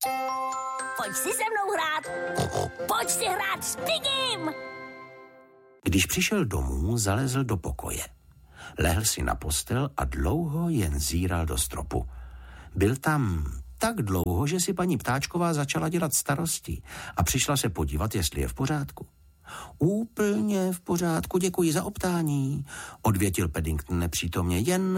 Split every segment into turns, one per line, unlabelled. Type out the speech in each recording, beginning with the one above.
Pojď si se mnou hrát. Pojď si hrát s Pigim.
Když přišel domů, zalezl do pokoje. Lehl si na postel a dlouho jen zíral do stropu. Byl tam tak dlouho, že si paní Ptáčková začala dělat starosti a přišla se podívat, jestli je v pořádku. Úplně v pořádku, děkuji za optání, odvětil Paddington nepřítomně, jen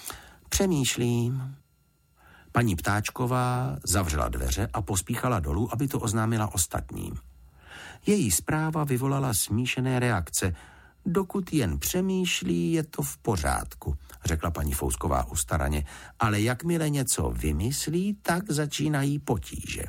přemýšlím. Paní Ptáčková zavřela dveře a pospíchala dolů, aby to oznámila ostatním. Její zpráva vyvolala smíšené reakce. Dokud jen přemýšlí, je to v pořádku, řekla paní Fousková ustaraně, ale jakmile něco vymyslí, tak začínají potíže.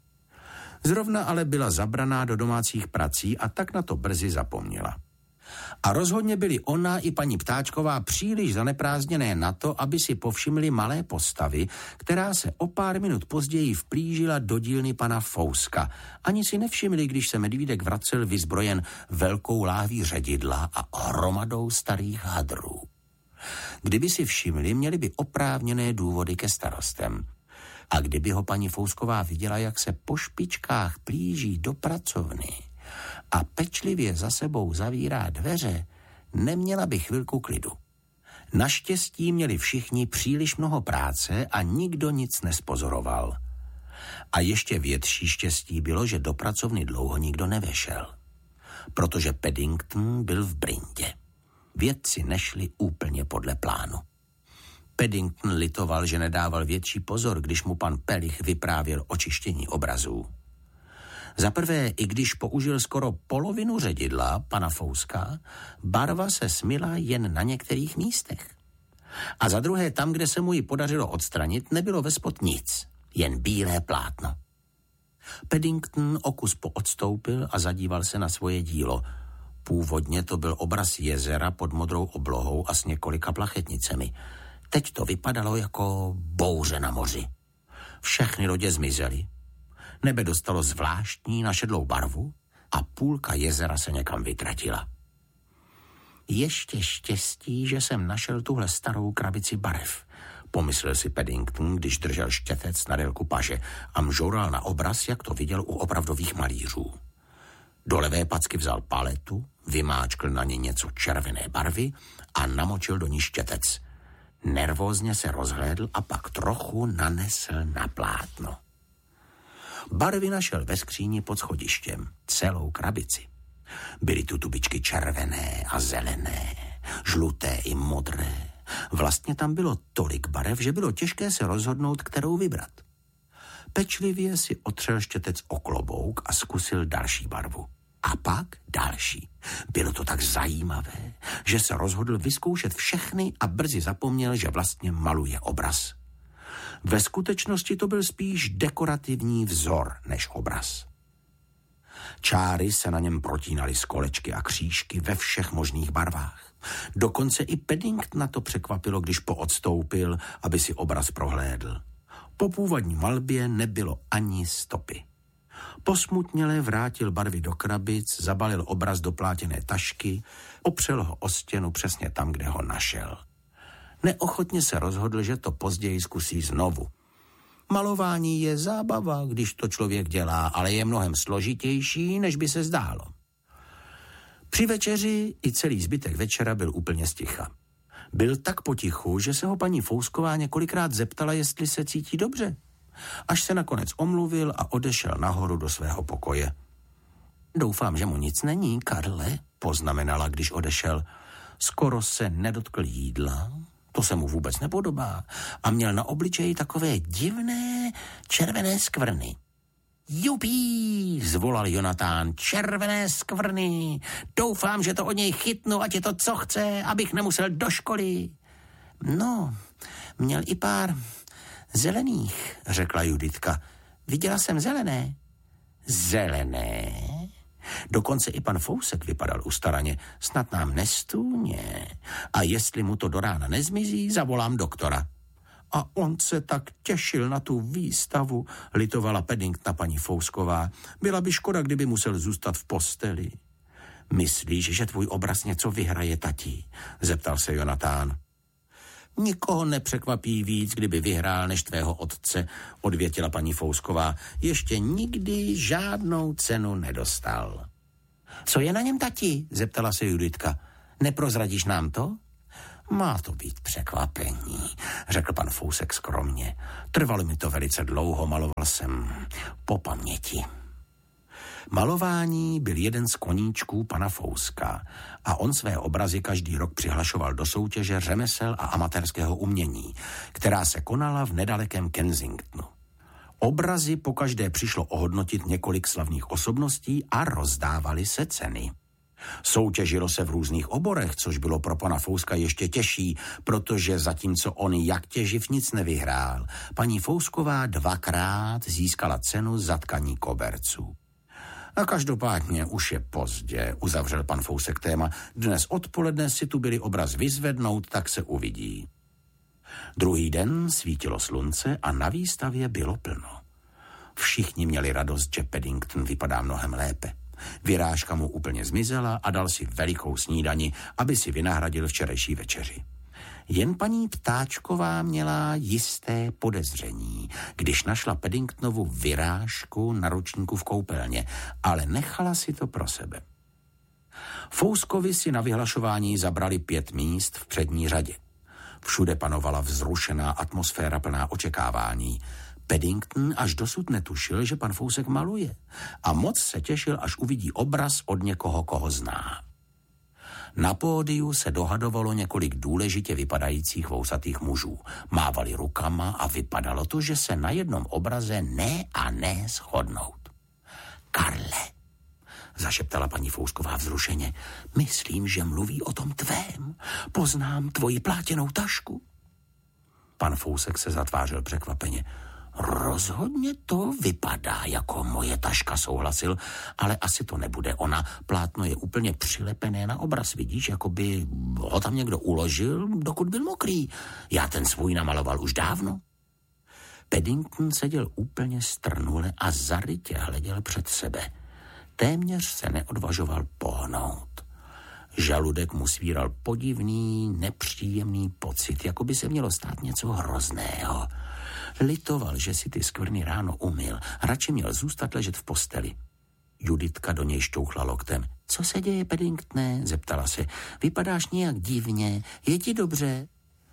Zrovna ale byla zabraná do domácích prací a tak na to brzy zapomněla. A rozhodně byly ona i paní Ptáčková příliš zaneprázdněné na to, aby si povšimli malé postavy, která se o pár minut později vplížila do dílny pana Fouska. Ani si nevšimli, když se medvídek vracel vyzbrojen velkou láhví ředidla a hromadou starých hadrů. Kdyby si všimli, měli by oprávněné důvody ke starostem. A kdyby ho paní Fousková viděla, jak se po špičkách plíží do pracovny a pečlivě za sebou zavírá dveře, neměla by chvilku klidu. Naštěstí měli všichni příliš mnoho práce a nikdo nic nespozoroval. A ještě větší štěstí bylo, že do pracovny dlouho nikdo nevešel, protože Paddington byl v brindě. Věci nešly úplně podle plánu. Paddington litoval, že nedával větší pozor, když mu pan Pelich vyprávěl o čištění obrazů. Za prvé, i když použil skoro polovinu ředidla pana Fouska, barva se smyla jen na některých místech. A za druhé, tam, kde se mu ji podařilo odstranit, nebylo vespod nic, jen bílé plátno. Paddington o kus poodstoupil a zadíval se na svoje dílo. Původně to byl obraz jezera pod modrou oblohou a s několika plachetnicemi. Teď to vypadalo jako bouře na moři. Všechny lodě zmizely. Nebe dostalo zvláštní našedlou barvu a půlka jezera se někam vytratila. Ještě štěstí, že jsem našel tuhle starou krabici barev, pomyslel si Paddington, když držel štětec na délku paže a mžoural na obraz, jak to viděl u opravdových malířů. Do levé packy vzal paletu, vymáčkl na ní něco červené barvy a namočil do ní štětec. Nervózně se rozhlédl a pak trochu nanesl na plátno. Barvy našel ve skříni pod schodištěm, celou krabici. Byly tu tubičky červené a zelené, žluté i modré. Vlastně tam bylo tolik barev, že bylo těžké se rozhodnout, kterou vybrat. Pečlivě si otřel štětec o klobouk a zkusil další barvu. A pak další. Bylo to tak zajímavé, že se rozhodl vyzkoušet všechny a brzy zapomněl, že vlastně maluje obraz. Ve skutečnosti to byl spíš dekorativní vzor než obraz. Čáry se na něm protínaly z kolečky a křížky ve všech možných barvách. Dokonce i Paddington na to překvapilo, když poodstoupil, aby si obraz prohlédl. Po původní malbě nebylo ani stopy. Posmutněle vrátil barvy do krabic, zabalil obraz do plátěné tašky, opřel ho o stěnu přesně tam, kde ho našel. Neochotně se rozhodl, že to později zkusí znovu. Malování je zábava, když to člověk dělá, ale je mnohem složitější, než by se zdálo. Při večeři i celý zbytek večera byl úplně sticha. Byl tak potichu, že se ho paní Fousková několikrát zeptala, jestli se cítí dobře. Až se nakonec omluvil a odešel nahoru do svého pokoje. Doufám, že mu nic není, Karle, poznamenala, když odešel. Skoro se nedotkl jídla, to se mu vůbec nepodobá, a měl na obličeji takové divné červené skvrny. Jupí, zvolal Jonatán, červené skvrny. Doufám, že to od něj chytnu, ať je to co chce, abych nemusel do školy. No, měl i pár zelených, řekla Juditka. Viděla jsem zelené. Zelené? Dokonce i pan Fousek vypadal ustaraně. Snad nám nestůně. A jestli mu to do rána nezmizí, zavolám doktora. A on se tak těšil na tu výstavu, litovala Paddingtona paní Fousková. Byla by škoda, kdyby musel zůstat v posteli. Myslíš, že tvůj obraz něco vyhraje, tati? Zeptal se Jonatán. Nikoho nepřekvapí víc, kdyby vyhrál než tvého otce, odvětila paní Fousková. Ještě nikdy žádnou cenu nedostal. Co je na něm, tati? Zeptala se Juditka. Neprozradíš nám to? Má to být překvapení, řekl pan Fousek skromně. Trvalo mi to velice dlouho, maloval jsem po paměti. Malování byl jeden z koníčků pana Fouska a on své obrazy každý rok přihlašoval do soutěže řemesel a amatérského umění, která se konala v nedalekém Kensingtonu. Obrazy pokaždé přišlo ohodnotit několik slavných osobností a rozdávaly se ceny. Soutěžilo se v různých oborech, což bylo pro pana Fouska ještě těžší, protože zatímco on jak těživ nic nevyhrál, paní Fousková 2krát získala cenu za tkaní koberců. A každopádně už je pozdě, uzavřel pan Fousek téma. Dnes odpoledne si tu byli obraz vyzvednout, tak se uvidí. Druhý den svítilo slunce a na výstavě bylo plno. Všichni měli radost, že Paddington vypadá mnohem lépe. Vyrážka mu úplně zmizela a dal si velikou snídani, aby si vynahradil včerejší večeři. Jen paní Ptáčková měla jisté podezření, když našla Paddingtonovu vyrážku na ručníku v koupelně, ale nechala si to pro sebe. Fouskovi si na vyhlašování zabrali 5 míst v přední řadě. Všude panovala vzrušená atmosféra plná očekávání. Paddington až dosud netušil, že pan Fousek maluje a moc se těšil, až uvidí obraz od někoho, koho zná. Na pódiu se dohadovalo několik důležitě vypadajících vousatých mužů. Mávali rukama a vypadalo to, že se na jednom obraze ne shodnout. Karle, zašeptala paní Fousková vzrušeně, myslím, že mluví o tom tvém. Poznám tvoji plátěnou tašku. Pan Fousek se zatvářil překvapeně. Rozhodně to vypadá jako moje taška, souhlasil, ale asi to nebude ona. Plátno je úplně přilepené na obraz, vidíš, jako by ho tam někdo uložil, dokud byl mokrý. Já ten svůj namaloval už dávno. Paddington seděl úplně strnule a zarytě hleděl před sebe. Téměř se neodvažoval pohnout. Žaludek mu svíral podivný, nepříjemný pocit, jako by se mělo stát něco hrozného. Litoval, že si ty skvrny ráno umyl, radši měl zůstat ležet v posteli. Juditka do něj šťouchla loktem. Co se děje, Paddingtone? Zeptala se. Vypadáš nějak divně, je ti dobře?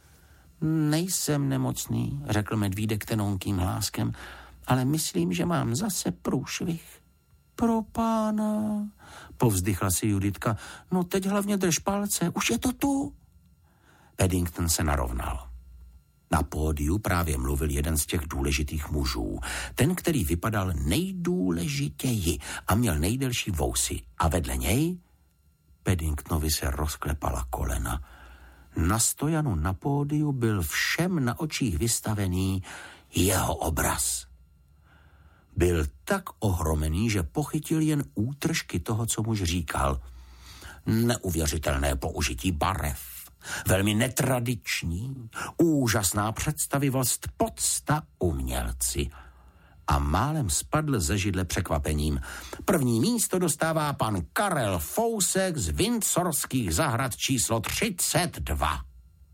Nejsem nemocný, řekl medvídek tenonkým hláskem, ale myslím, že mám zase průšvih. Pro pána, povzdychla si Juditka. No teď hlavně drž palce, už je to tu. Paddington se narovnal. Na pódiu právě mluvil jeden z těch důležitých mužů. Ten, který vypadal nejdůležitěji a měl nejdelší vousy. A vedle něj Paddingtonovi se rozklepala kolena. Na stojanu na pódiu byl všem na očích vystavený jeho obraz. Byl tak ohromený, že pochytil jen útržky toho, co muž říkal. Neuvěřitelné použití barev. Velmi netradiční, úžasná představivost, podsta umělci. A málem spadl ze židle překvapením. První místo dostává pan Karel Fousek z Windsorských zahrad číslo 32.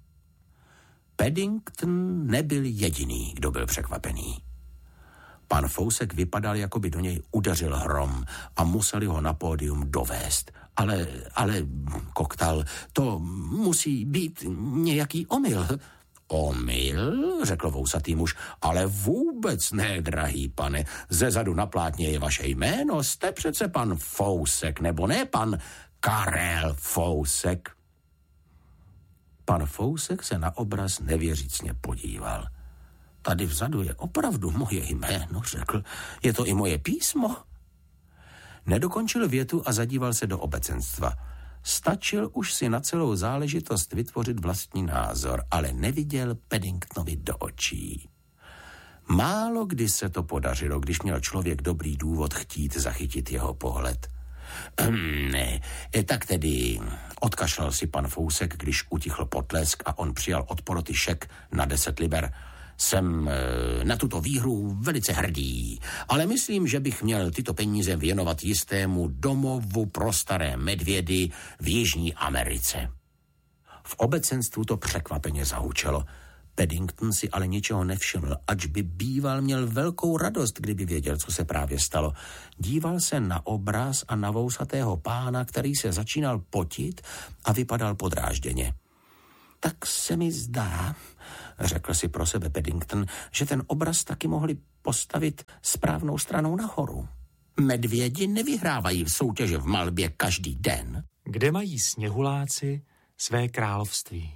Paddington nebyl jediný, kdo byl překvapený. Pan Fousek vypadal, jako by do něj udeřil hrom a museli ho na pódium dovést. Ale, koktal, to musí být nějaký omyl. Omyl, řekl vousatý muž, ale vůbec ne, drahý pane. Zezadu na plátně je vaše jméno, jste přece pan Fousek, nebo ne pan Karel Fousek. Pan Fousek se na obraz nevěřícně podíval. Tady vzadu je opravdu moje jméno, řekl. Je to i moje písmo? Nedokončil větu a zadíval se do obecenstva. Stačil už si na celou záležitost vytvořit vlastní názor, ale neviděl Paddingtonovi do očí. Málo kdy se to podařilo, když měl člověk dobrý důvod chtít zachytit jeho pohled. Ne, tak tedy odkašlal si pan Fousek, když utichl potlesk a on přijal od poroty šek na 10 liber. Jsem na tuto výhru velice hrdý, ale myslím, že bych měl tyto peníze věnovat jistému domovu pro staré medvědy v Jižní Americe. V obecenstvu to překvapeně zahučelo. Paddington si ale ničeho nevšiml, ač by býval měl velkou radost, kdyby věděl, co se právě stalo. Díval se na obraz a na vousatého pána, který se začínal potit a vypadal podrážděně. Tak se mi zdá, řekl si pro sebe Paddington, že ten obraz taky mohli postavit správnou stranou nahoru. Medvědi nevyhrávají v soutěže v malbě každý den.
Kde mají sněhuláci své království?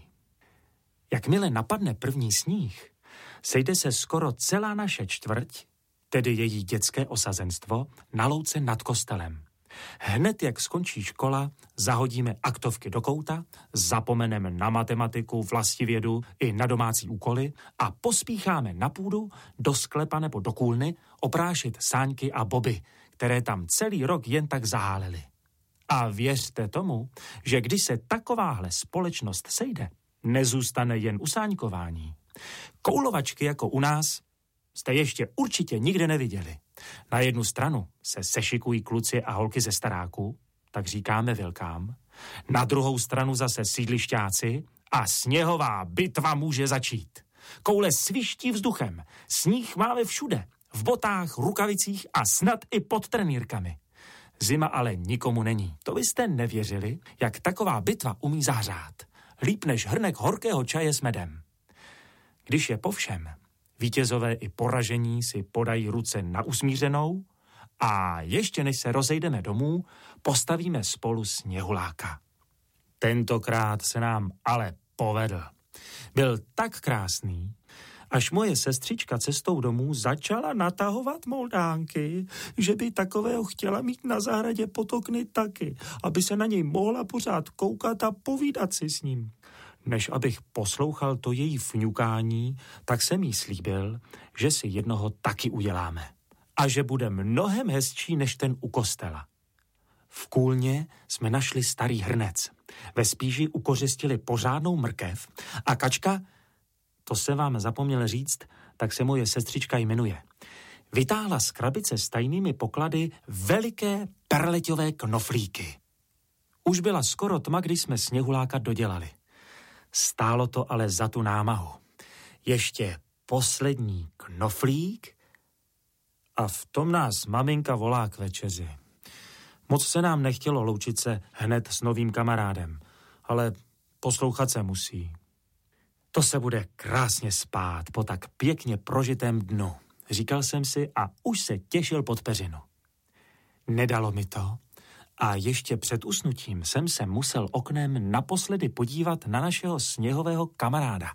Jakmile napadne první sníh, sejde se skoro celá naše čtvrť, tedy její dětské osazenstvo, na louce nad kostelem. Hned jak skončí škola, zahodíme aktovky do kouta, zapomeneme na matematiku, vlastivědu i na domácí úkoly a pospícháme na půdu, do sklepa nebo do kůlny oprášit sáňky a boby, které tam celý rok jen tak zahálely. A věřte tomu, že když se takováhle společnost sejde, nezůstane jen usáňkování. Koulovačky jako u nás jste ještě určitě nikde neviděli. Na jednu stranu se sešikují kluci a holky ze staráku, tak říkáme vilkám, na druhou stranu zase sídlišťáci a sněhová bitva může začít. Koule sviští vzduchem, sníh máme všude, v botách, rukavicích a snad i pod trenýrkami. Zima ale nikomu není. To byste nevěřili, jak taková bitva umí zahřát. Líp než hrnek horkého čaje s medem. Když je po všem, vítězové i poražení si podají ruce na usmířenou a ještě než se rozejdeme domů, postavíme spolu sněhuláka. Tentokrát se nám ale povedl. Byl tak krásný, až moje sestřička cestou domů začala natahovat moldánky, že by takového chtěla mít na zahradě pod okny taky, aby se na něj mohla pořád koukat a povídat si s ním. Než abych poslouchal to její fňukání, tak jsem jí slíbil, že si jednoho taky uděláme. A že bude mnohem hezčí než ten u kostela. V kůlně jsme našli starý hrnec. Ve spíži ukořistili pořádnou mrkev a Kačka, to se vám zapomněl říct, tak se moje sestřička jmenuje, vytáhla z krabice s tajnými poklady veliké perleťové knoflíky. Už byla skoro tma, když jsme sněhuláka dodělali. Stálo to ale za tu námahu. Ještě poslední knoflík a v tom nás maminka volá k večeři. Moc se nám nechtělo loučit se hned s novým kamarádem, ale poslouchat se musí. To se bude krásně spát po tak pěkně prožitém dnu, říkal jsem si a už se těšil pod peřinu. Nedalo mi to a ještě před usnutím jsem se musel oknem naposledy podívat na našeho sněhového kamaráda.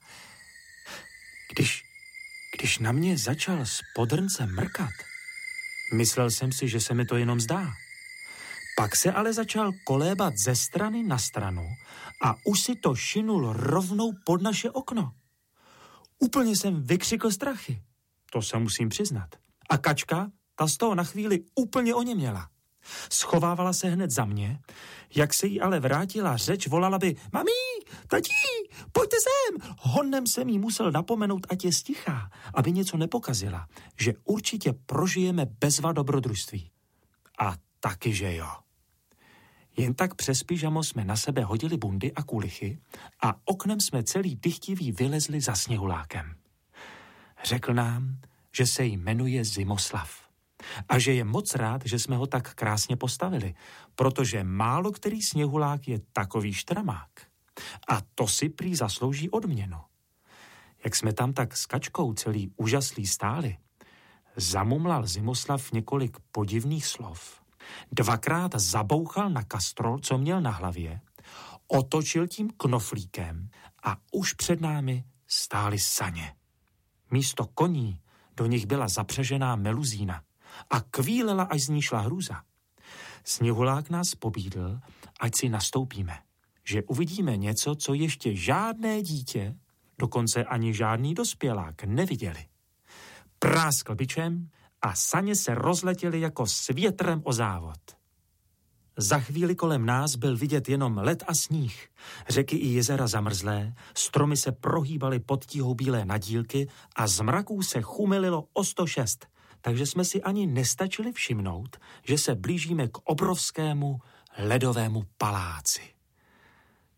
Když na mě začal spod hrnce mrkat, myslel jsem si, že se mi to jenom zdá. Pak se ale začal kolébat ze strany na stranu a už si to šinul rovnou pod naše okno. Úplně jsem vykřikl strachy, to se musím přiznat. A Kačka, ta z toho na chvíli úplně oněměla. Schovávala se hned za mě, jak se jí ale vrátila řeč, volala by: Mami, tatí, pojďte sem! Honem jsem jí musel napomenout, ať je stichá, aby něco nepokazila, že určitě prožijeme bezva dobrodružství. A taky, že jo. Jen tak přes pyžamo jsme na sebe hodili bundy a kulichy a oknem jsme celý dychtiví vylezli za sněhulákem. Řekl nám, že se jmenuje Zimoslav a že je moc rád, že jsme ho tak krásně postavili, protože málo který sněhulák je takový štramák. A to si prý zaslouží odměnu. Jak jsme tam tak s Kačkou celý úžaslí stáli, zamumlal Zimoslav několik podivných slov, dvakrát zabouchal na kastrol, co měl na hlavě, otočil tím knoflíkem a už před námi stály saně. Místo koní do nich byla zapřežená meluzína a kvílela, až z ní šla hrůza. Sněhulák nás pobídl, ať si nastoupíme, že uvidíme něco, co ještě žádné dítě, dokonce ani žádný dospělák neviděli. Práskl bičem a saně se rozletěly jako s větrem o závod. Za chvíli kolem nás byl vidět jenom led a sníh, řeky i jezera zamrzlé, stromy se prohýbaly pod tíhou bílé nadílky a z mraků se chumelilo o 106, takže jsme si ani nestačili všimnout, že se blížíme k obrovskému ledovému paláci.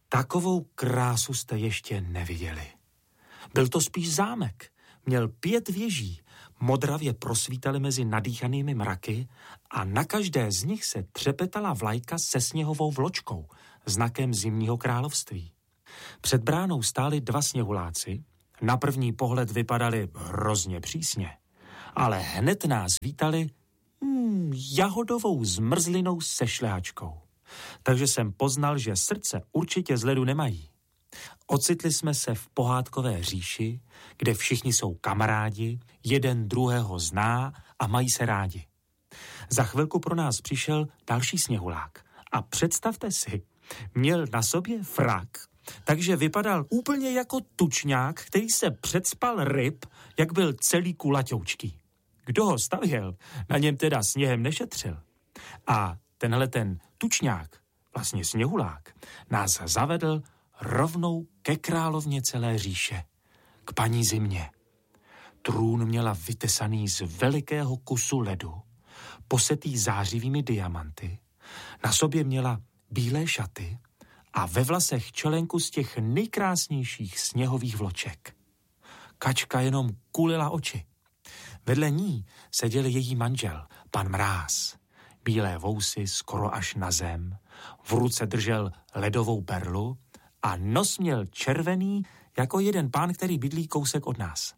Takovou krásu jste ještě neviděli. Byl to spíš zámek. Měl 5 věží, modravě prosvítaly mezi nadýchanými mraky a na každé z nich se třepetala vlajka se sněhovou vločkou, znakem Zimního království. Před bránou stáli 2 sněhuláci, na první pohled vypadali hrozně přísně, ale hned nás vítali jahodovou zmrzlinou se šlehačkou. Takže jsem poznal, že srdce určitě z ledu nemají. Ocitli jsme se v pohádkové říši, kde všichni jsou kamarádi, jeden druhého zná a mají se rádi. Za chvilku pro nás přišel další sněhulák a představte si, měl na sobě frak, takže vypadal úplně jako tučňák, který se předspal ryb, jak byl celý kulaťoučký. Kdo ho stavěl, na něm teda sněhem nešetřil. A tenhle ten tučňák, vlastně sněhulák, nás zavedl rovnou ke královně celé říše, k paní Zimě. Trůn měla vytesaný z velikého kusu ledu, posetý zářivými diamanty, na sobě měla bílé šaty a ve vlasech čelenku z těch nejkrásnějších sněhových vloček. Kačka jenom kulila oči. Vedle ní seděl její manžel, pan Mráz. Bílé vousy skoro až na zem, v ruce držel ledovou berlu a nos měl červený jako jeden pán, který bydlí kousek od nás.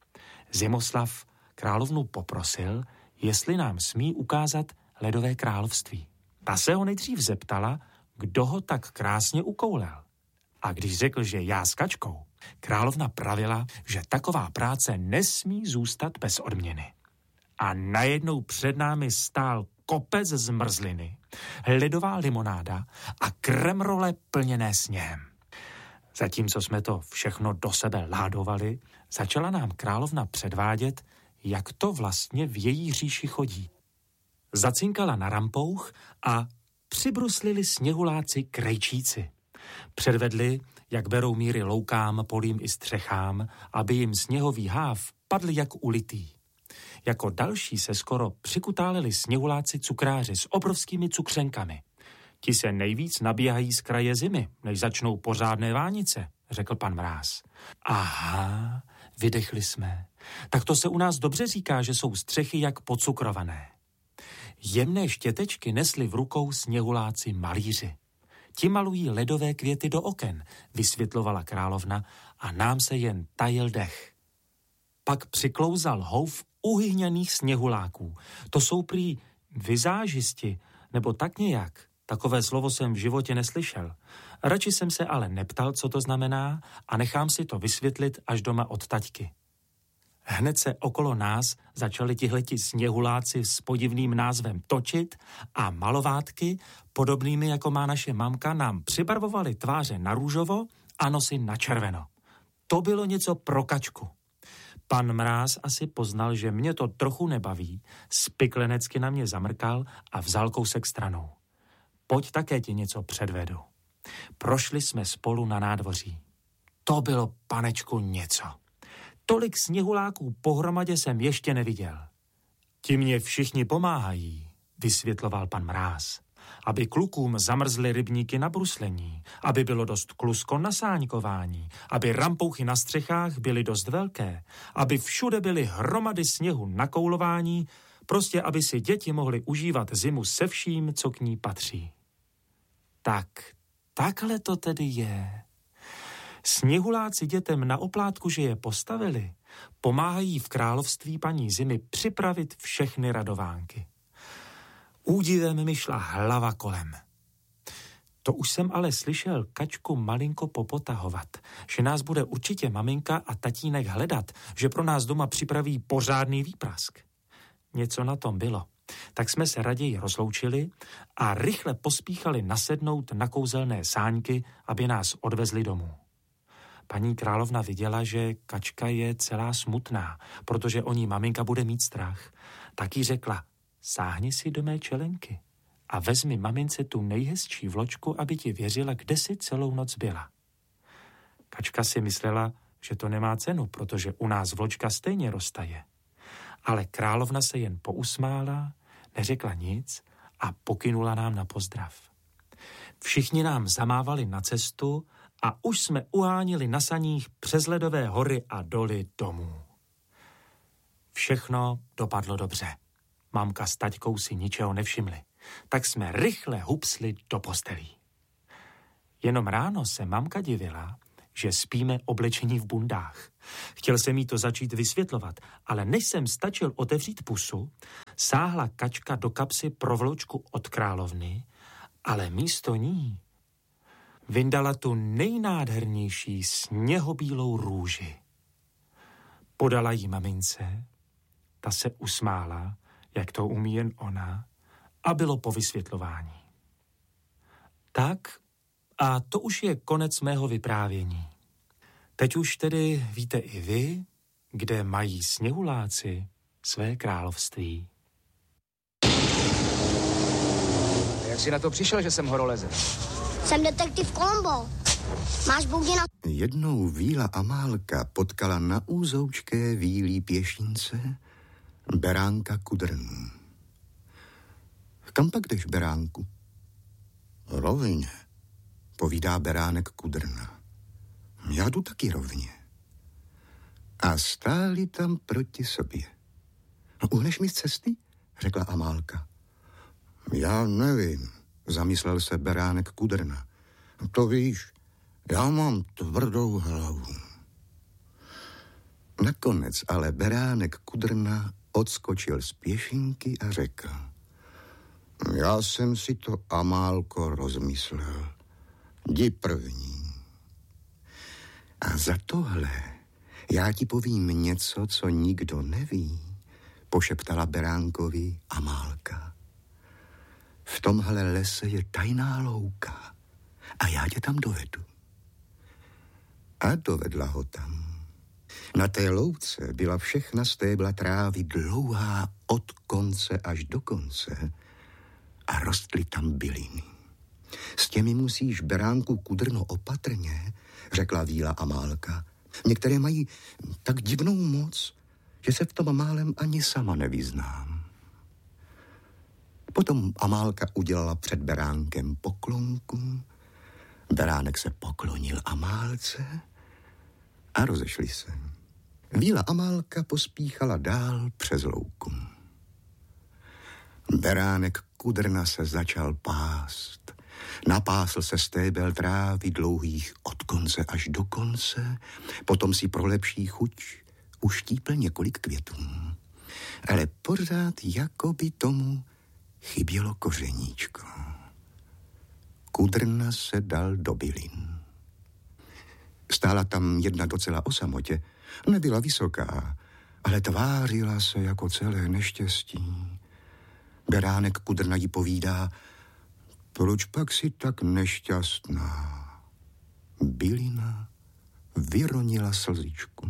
Zimoslav královnu poprosil, jestli nám smí ukázat ledové království. Ta se ho nejdřív zeptala, kdo ho tak krásně ukoulel. A když řekl, že já s Kačkou, královna pravila, že taková práce nesmí zůstat bez odměny. A najednou před námi stál kopec zmrzliny, ledová limonáda a kremrole plněné sněhem. Zatímco jsme to všechno do sebe ládovali, začala nám královna předvádět, jak to vlastně v její říši chodí. Zacinkala na rampouch a přibruslili sněhuláci krejčíci. Předvedli, jak berou míry loukám, polím i střechám, aby jim sněhový háv padl jak ulitý. Jako další se skoro přikutáleli sněhuláci cukráři s obrovskými cukřenkami. Ti se nejvíc nabíhají z kraje zimy, než začnou pořádné vánice, řekl pan Mráz. Aha, vydechli jsme. Tak to se u nás dobře říká, že jsou střechy jak pocukrované. Jemné štětečky nesli v rukou sněhuláci malíři. Ti malují ledové květy do oken, vysvětlovala královna a nám se jen tajil dech. Pak přiklouzal houf uhyněných sněhuláků. To jsou prý vizážisti, nebo tak nějak. Takové slovo jsem v životě neslyšel. Radši jsem se ale neptal, co to znamená a nechám si to vysvětlit až doma od taťky. Hned se okolo nás začali tihleti sněhuláci s podivným názvem točit a malovátky, podobnými jako má naše mamka, nám přibarvovali tváře na růžovo a nosy na červeno. To bylo něco pro Kačku. Pan Mráz asi poznal, že mě to trochu nebaví, spiklenecky na mě zamrkal a vzal kousek stranou. Pojď také ti něco předvedu. Prošli jsme spolu na nádvoří. To bylo, panečku, něco. Tolik sněhuláků pohromadě jsem ještě neviděl. Ti mě všichni pomáhají, vysvětloval pan Mráz. Aby klukům zamrzly rybníky na bruslení, aby bylo dost klusko na sáňkování, aby rampouchy na střechách byly dost velké, aby všude byly hromady sněhu na koulování, prostě aby si děti mohly užívat zimu se vším, co k ní patří. Tak, takhle to tedy je. Sněhuláci dětem na oplátku, že je postavili, pomáhají v království paní Zimy připravit všechny radovánky. Údivem mi šla hlava kolem. To už jsem ale slyšel Kačku malinko popotahovat, že nás bude určitě maminka a tatínek hledat, že pro nás doma připraví pořádný výprask. Něco na tom bylo. Tak jsme se raději rozloučili a rychle pospíchali nasednout na kouzelné sáňky, aby nás odvezli domů. Paní královna viděla, že Kačka je celá smutná, protože o ní maminka bude mít strach. Tak jí řekla: sáhni si do mé čelenky a vezmi mamince tu nejhezčí vločku, aby ti věřila, kde si celou noc byla. Kačka si myslela, že to nemá cenu, protože u nás vločka stejně roztaje. Ale královna se jen pousmála, neřekla nic a pokynula nám na pozdrav. Všichni nám zamávali na cestu a už jsme uháněli na saních přes ledové hory a doly domů. Všechno dopadlo dobře. Mamka s taťkou si ničeho nevšimli, tak jsme rychle hupsli do postelí. Jenom ráno se mamka divila, že spíme oblečení v bundách. Chtěl jsem jí to začít vysvětlovat, ale než jsem stačil otevřít pusu, sáhla kačka do kapsy provloučku od královny, ale místo ní vyndala tu nejnádhernější sněhobílou růži. Podala jí mamince, ta se usmála, jak to umí jen ona, a bylo po vysvětlování. Tak, a to už je konec mého vyprávění. Teď už tedy víte i vy, kde mají sněhuláci své království.
Jak jsi na to přišel, že jsem horolezec?
Jsem detektiv Columbo. Máš boudy na...
Jednou Víla Amálka potkala na úzoučké vílí pěšince beránka Kudrnu. Kam pak jdeš, beránku? Rovně, povídá beránek Kudrna. Já jdu taky rovně. A stáli tam proti sobě. Uhneš mi z cesty? Řekla Amálka. Já nevím, zamyslel se beránek Kudrna. To víš, já mám tvrdou hlavu. Nakonec ale beránek Kudrna odskočil z pěšinky a řekl. Já jsem si to, Amálko, rozmyslel. Jdi první. A za tohle já ti povím něco, co nikdo neví, pošeptala beránkovi Amálka. V tomhle lese je tajná louka a já tě tam dovedu. A dovedla ho tam. Na té louce byla všechna stébla trávy dlouhá od konce až do konce a rostly tam byliny. S těmi musíš, beránku Kudrno, opatrně, řekla Víla Amálka. Některé mají tak divnou moc, že se v tom málem ani sama nevyznám. Potom Amálka udělala před beránkem poklonku, beránek se poklonil Amálce a rozešli se. Víla Amálka pospíchala dál přes louku. Beránek Kudrna se začal pást. Napásl se stébel trávy dlouhých od konce až do konce, potom si pro lepší chuť uštípl několik květů. Ale pořád jako by tomu chybělo kořeníčko. Kudrna se dal do bylin. Stála tam jedna docela o samotě. Nebyla vysoká, ale tvářila se jako celé neštěstí. Beránek Kudrna jí povídá, proč pak si tak nešťastná? Bylina vyronila slzičku.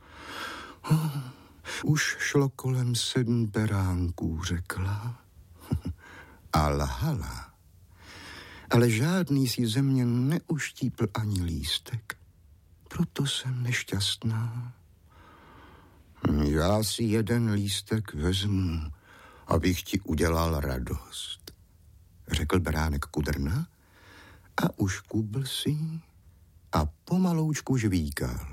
Už šlo kolem 7 beránků, řekla. A lhala. Ale žádný si ze mě neuštípl ani lístek. Proto jsem nešťastná. Já si jeden lístek vezmu, abych ti udělal radost, řekl beránek Kudrna a uškubl si a pomaloučku žvíkal.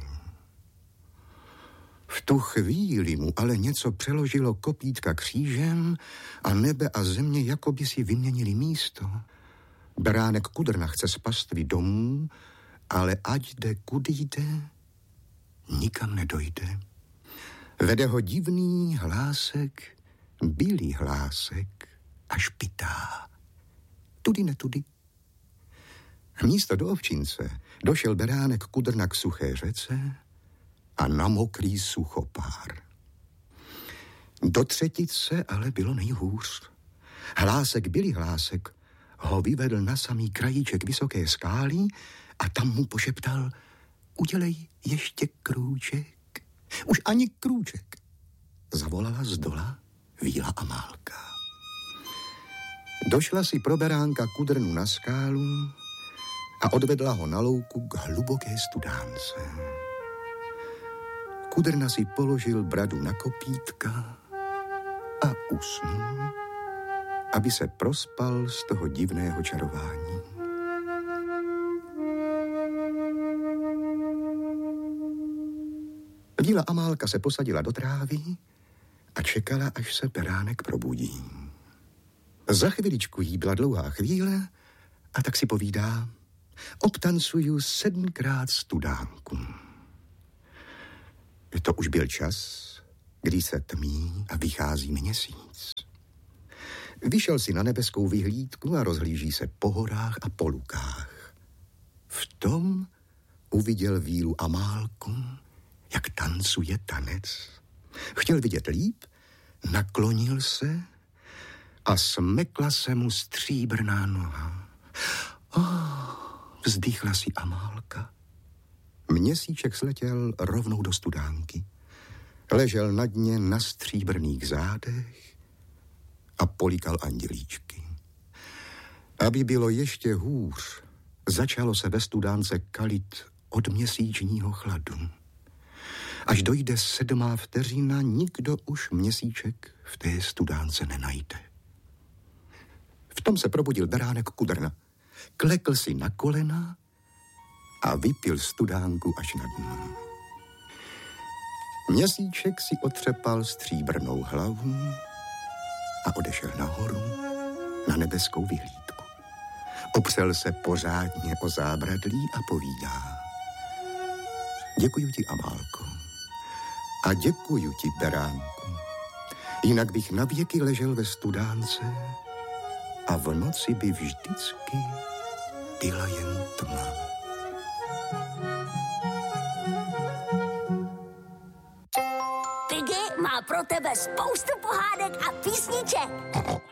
V tu chvíli mu ale něco přeložilo kopítka křížem a nebe a země jakoby si vyměnili místo. Beránek Kudrna chce z pastvy domů, ale ať jde kudy jde, nikam nedojde. Vede ho divný hlásek, bílý hlásek a špitá. Tudy netudy. Místo do ovčince došel beránek Kudrna k suché řece a na mokrý suchopár. Do třetice ale bylo nejhůř. Hlásek, bílý hlásek, ho vyvedl na samý krajíček vysoké skály a tam mu pošeptal, udělej ještě krůček. Už ani krůček, zavolala zdola Víla Amálka. Došla si pro beránka Kudrnu na skálu a odvedla ho na louku k hluboké studánce. Kudrna si položil bradu na kopítka a usnul, aby se prospal z toho divného čarování. Bílá Amálka se posadila do trávy a čekala, až se beránek probudí. Za chviličku jí byla dlouhá chvíle a tak si povídá: obtancuju 7krát studánku. To už byl čas, kdy se tmí a vychází měsíc. Vyšel si na nebeskou vyhlídku a rozhlíží se po horách a po lukách. V tom uviděl Bílou Amálku, jak tancuje tanec. Chtěl vidět líp, naklonil se a smekla se mu stříbrná noha. Vzdychla si Amálka. Měsíček sletěl rovnou do studánky. Ležel na dně na stříbrných zádech a políkal andělíčky. Aby bylo ještě hůř, začalo se ve studánce kalit od měsíčního chladu. Až dojde 7. vteřina, nikdo už měsíček v té studánce nenajde. V tom se probudil beránek Kudrna. Klekl si na kolena a vypil studánku až na dno. Měsíček si otřepal stříbrnou hlavu a odešel nahoru na nebeskou vyhlídku. Opřel se pořádně o zábradlí a povídá: děkuju ti, Amálko, a děkuju ti, beránku. Jinak bych navěky ležel ve studánce a v noci by vždycky byla jen tma.
Piggy má pro tebe spoustu pohádek a písniček.